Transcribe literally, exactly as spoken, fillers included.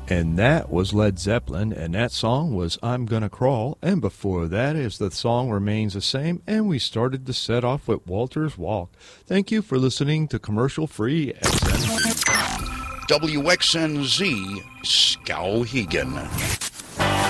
And that was Led Zeppelin, and that song was I'm Gonna Crawl. And before that, as the song remains the same, and we started to set off with Walter's Walk. Thank you for listening to Commercial Free X N Z. W X N Z, Skowhegan.